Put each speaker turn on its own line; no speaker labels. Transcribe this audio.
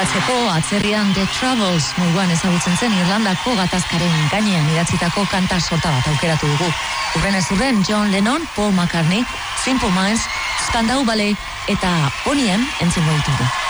Bukatzeko atzerrian The Troubles moduan ezagutzen zen Irlandako gatazkaren gainean idatzitako kanta sorta bat aukeratu dugu. Urrenez urren John Lennon, Paul McCartney, Simple Minds, Spandau Ballet eta Bonnie M entzungo ditugu.